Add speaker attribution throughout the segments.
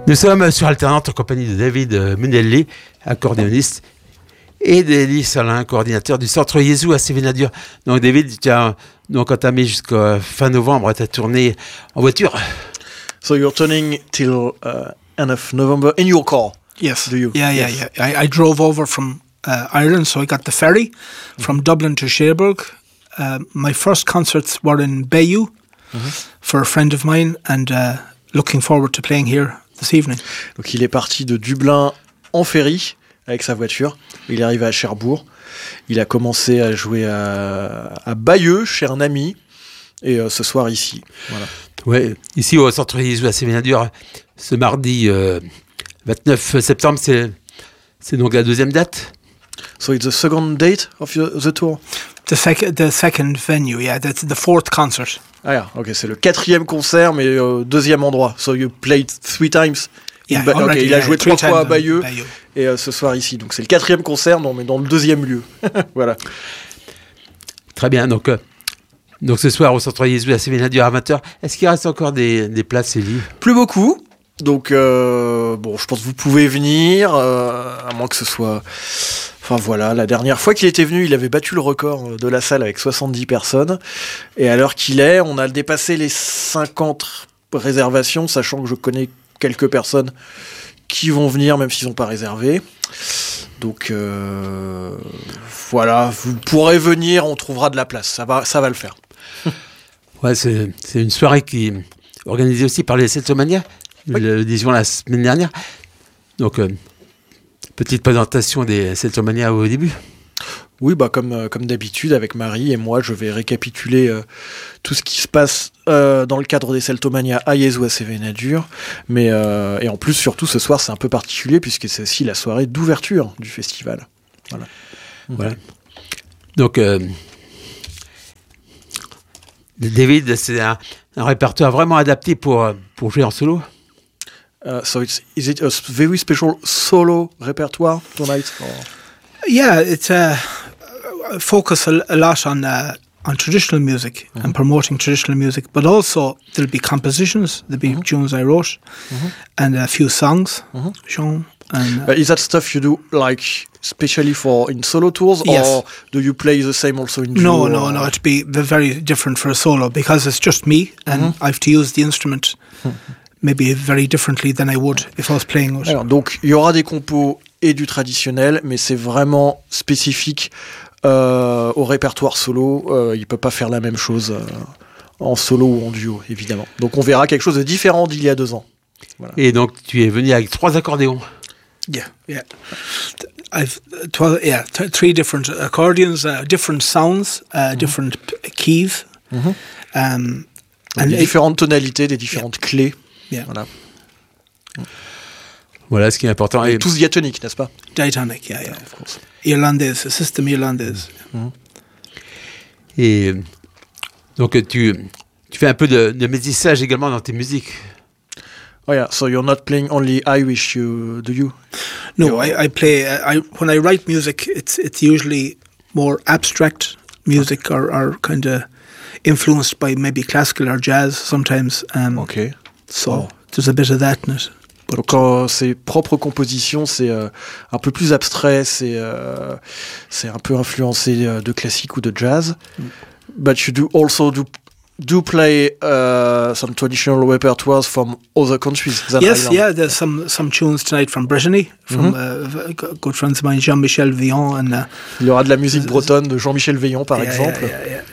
Speaker 1: Nous sommes sur Alternante en compagnie de David Munelli, accordéoniste, et d'Élie Salin, coordinateur du Centre Jésus à Sévénadur. Donc David, tu as donc entamé jusqu'à fin novembre ta tournée en voiture.
Speaker 2: So you're turning till end of November in your car?
Speaker 3: Yes.
Speaker 2: Do you?
Speaker 3: Yeah. I drove over from Ireland, so I got the ferry from Dublin to Cherbourg. My first concerts were in Bayeux for a friend of mine, and looking forward to playing here this evening.
Speaker 2: Donc il est parti de Dublin en ferry avec sa voiture. Il est arrivé à Cherbourg. Il a commencé à jouer à Bayeux chez un ami. Et ce soir ici. Voilà.
Speaker 1: Ouais, ici au Centre Jésus à Sévénadur, ce mardi 29 septembre, c'est donc la deuxième date.
Speaker 2: So it's the second date of the tour?
Speaker 3: The second venue, yeah, that's the fourth concert.
Speaker 2: Ah yeah, ok, c'est le quatrième concert, mais deuxième endroit. So you played 3 times?
Speaker 3: Yeah,
Speaker 2: Okay, il a joué 3 fois à Bayeux,
Speaker 3: Bayeux.
Speaker 2: Et ce soir ici. Donc c'est le quatrième concert, non, mais dans le deuxième lieu. Voilà.
Speaker 1: Très bien, donc ce soir au Centre Jésus à Sévénadur à 20h, est-ce qu'il reste encore des places, Élie?
Speaker 2: Plus beaucoup. Donc, bon, je pense que vous pouvez venir, à moins que ce soit... Enfin voilà, la dernière fois qu'il était venu, il avait battu le record de la salle avec 70 personnes. Et à l'heure qu'il est, on a dépassé les 50 réservations, sachant que je connais quelques personnes qui vont venir, même s'ils n'ont pas réservé. Donc, voilà, vous pourrez venir, on trouvera de la place, ça va le faire.
Speaker 1: Ouais, c'est une soirée qui est organisée aussi par les Celtomania,
Speaker 2: Oui.
Speaker 1: le disions la semaine dernière. Donc, petite présentation des Celtomania au début.
Speaker 2: Oui, bah comme d'habitude, avec Marie et moi, je vais récapituler tout ce qui se passe dans le cadre des Celtomania à Jésus à Sévénadur. Mais et en plus, surtout ce soir, c'est un peu particulier puisque c'est aussi la soirée d'ouverture du festival. Voilà.
Speaker 1: Voilà. Donc, David, c'est un répertoire vraiment adapté pour jouer en solo.
Speaker 2: So is it a very special solo repertoire tonight? Or?
Speaker 3: Yeah, it's focus a lot on traditional music and promoting traditional music, but also there'll be compositions, there'll be tunes I wrote, and a few songs, Sean. And,
Speaker 2: Is that stuff you do like especially for in solo tours,
Speaker 3: Yes.
Speaker 2: or do you play the same also in
Speaker 3: no,
Speaker 2: duo?
Speaker 3: it'd be very different for a solo because it's just me and I have to use the instrument maybe very differently than I would if I was playing it.
Speaker 2: Alors, donc il y aura des compos et du traditionnel, mais c'est vraiment spécifique au répertoire solo. Il peut pas faire la même chose en solo ou en duo, évidemment. Donc on verra quelque chose de différent d'il y a 2 ans. Voilà.
Speaker 1: Et donc, tu es venu avec 3 accordéons.
Speaker 3: Yeah. I've 3 different accordions, different sounds, different keys,
Speaker 2: Donc,
Speaker 3: and
Speaker 2: des différentes tonalités, des différentes clés.
Speaker 3: Yeah.
Speaker 2: Voilà.
Speaker 1: Voilà ce qui est important. Et
Speaker 2: Tous diatoniques, n'est-ce pas?
Speaker 3: diatonic, yeah.
Speaker 2: Of course.
Speaker 3: Irlandaise, system Irlandaise.
Speaker 1: Et donc, tu fais un peu de métissage également dans tes musiques.
Speaker 2: Oh yeah, so you're not playing only Irish, do you?
Speaker 3: No, I play. When I write music, it's usually more abstract music or kind of influenced by maybe classical or jazz sometimes.
Speaker 2: Ok.
Speaker 3: So there's a bit of that in it.
Speaker 2: Donc quand ses propres compositions, c'est un peu plus abstrait, c'est un peu influencé de classique ou de jazz. But you do play some traditional repertoires from other countries than
Speaker 3: Yes,
Speaker 2: Ireland.
Speaker 3: yeah. There's some tunes tonight from Brittany, from good friends of mine, Jean-Michel Villon and.
Speaker 2: Il y aura de la musique bretonne de Jean-Michel Veillon, par exemple.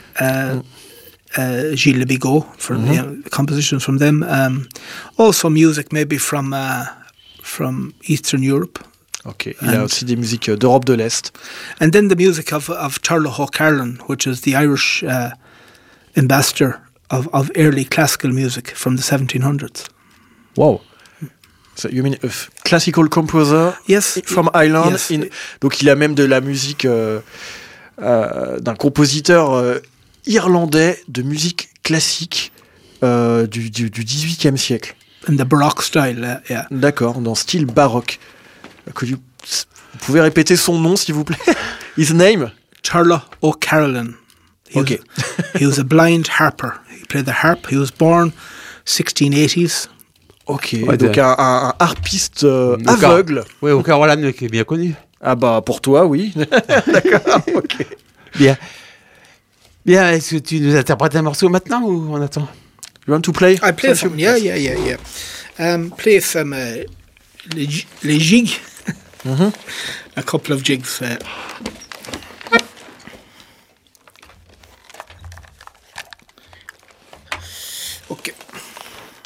Speaker 3: Gilles Lebigot for compositions from them. Also music maybe from Eastern Europe.
Speaker 2: Ok. Il y a aussi des musiques d'Europe de l'Est.
Speaker 3: And then the music of Turlough O'Carolan, which is the Irish ambassador of early classical music from the 1700s.
Speaker 2: Wow. So you mean a classical composer?
Speaker 3: Yes.
Speaker 2: From Ireland?
Speaker 3: Yes.
Speaker 2: Donc il a même de la musique d'un compositeur irlandais de musique classique du XVIIIe siècle.
Speaker 3: In the Baroque style, yeah.
Speaker 2: D'accord, dans style baroque. Vous pouvez répéter son nom, s'il vous plaît? His name?
Speaker 3: Turlough O'Carolan.
Speaker 2: Okay.
Speaker 3: He was a blind harper. He played the harp. He was born 1680s.
Speaker 2: Ok,
Speaker 1: Ouais,
Speaker 2: donc un harpiste aveugle.
Speaker 1: Oui, au Caroline qui est bien connu.
Speaker 2: Ah bah pour toi, oui. D'accord, ok.
Speaker 1: Bien. Bien, est-ce que tu nous interprètes un morceau maintenant ou on attend?
Speaker 2: You want to play?
Speaker 3: I play from, yeah. Play from les jigs. A couple of jigs.